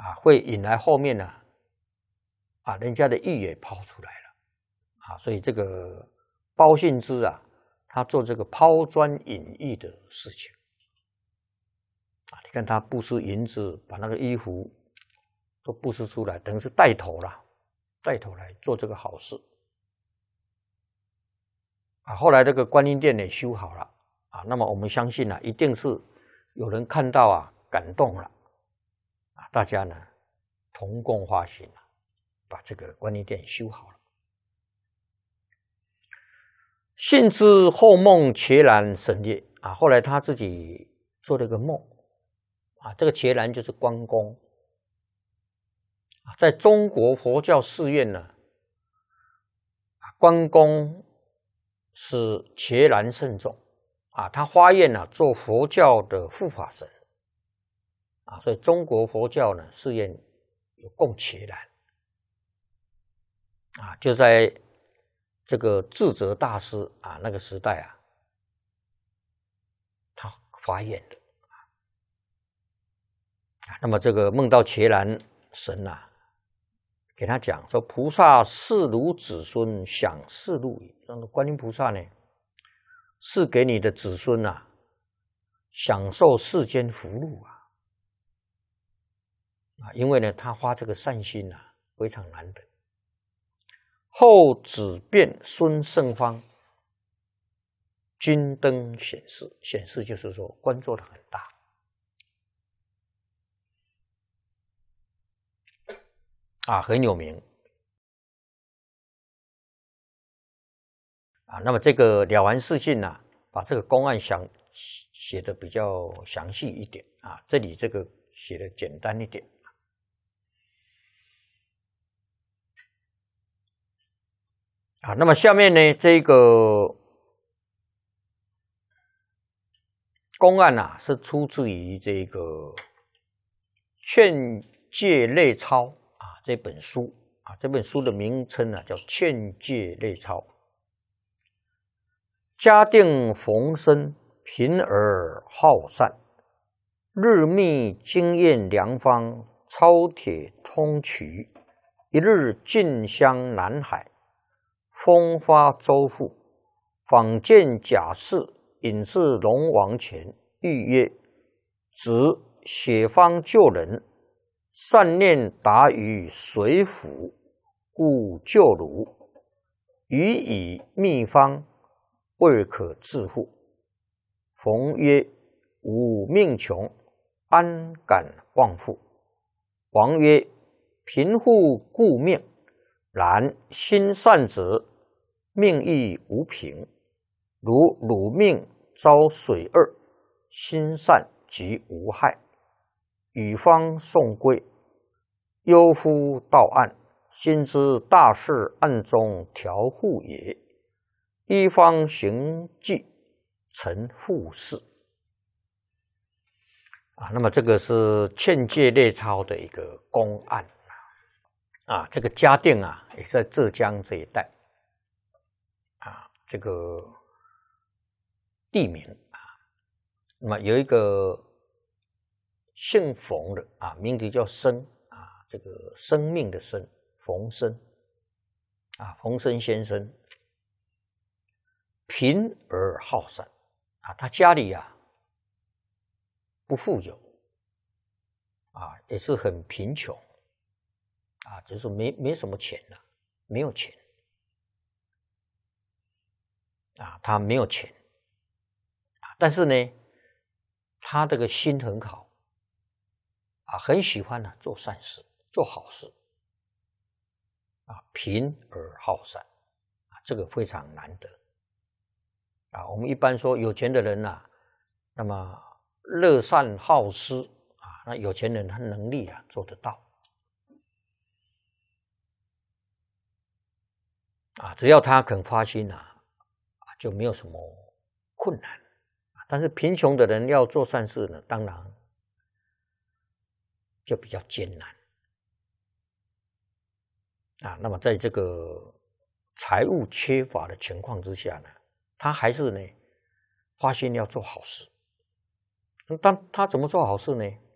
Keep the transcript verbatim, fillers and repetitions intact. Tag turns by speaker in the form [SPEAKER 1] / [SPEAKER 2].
[SPEAKER 1] 啊，会引来后面呢、啊，啊，人家的玉也抛出来了，啊，所以这个包信之啊，他做这个抛砖引玉的事情，啊，你看他布施银子，把那个衣服都布施出来，等于是带头啦，带头来做这个好事，啊，后来这个观音殿也修好了，啊，那么我们相信啊，一定是有人看到啊，感动了，啊，大家呢同共发心啊，把这个观音殿修好了。信之后梦伽蓝神业啊，后来他自己做了个梦啊，这个伽蓝就是关公啊，在中国佛教寺院呢，关公是伽蓝圣众啊，他发愿啊做佛教的护法神啊，所以中国佛教呢寺院有供伽蓝啊，就在这个智者大师啊那个时代啊，他发愿的啊。那么这个梦到伽蓝神啊，给他讲说：“菩萨是如子孙享世路矣。”那个观音菩萨呢，是给你的子孙啊，享受世间福禄啊啊！因为呢，他发这个善心啊，非常难得。后子变孙胜方，金灯显示，显示就是说官做的很大啊，很有名啊。那么这个了凡四训啊，把这个公案详写的比较详细一点啊，这里这个写的简单一点。啊，那么下面呢，这个公案啊，是出自于这个《劝诫类钞》啊这本书啊，这本书的名称呢、啊、叫《劝诫类钞》。家定逢生，贫而好善，日觅经验良方，超铁通衢，一日进香南海。风发周复，访见贾氏，引至龙王前，欲曰：“子写方救人，善念达于水府，故救汝。予以秘方，未可致富。”冯曰：“吾命穷，安敢忘富？”王曰：“贫富故命，然心善者，命亦无凭。如汝命遭水厄，心善即无害。与方送归，忧夫到岸，心知大事暗中调护也。一方行迹，成富事。”啊，那么这个是劝诫类钞的一个公案啊，这个嘉定啊，也是在浙江这一带啊，这个地名啊，那么有一个姓冯的啊，名字叫生啊，这个生命的生，冯生啊，冯生先生，贫而好善啊，他家里啊不富有啊，也是很贫穷啊，就是没没什么钱了，没有钱啊，他没有钱啊，但是呢，他这个心很好啊，很喜欢呢、啊、做善事，做好事啊，贫而好善啊，这个非常难得啊。我们一般说有钱的人呐、啊，那么乐善好施啊，那有钱人他能力啊做得到啊，只要他肯发心啊，啊就没有什么困难啊。但是贫穷的人要做善事呢，当然就比较艰难啊。那么在这个财务缺乏的情况之下呢，他还是呢发心要做好事。但他怎么做好事呢？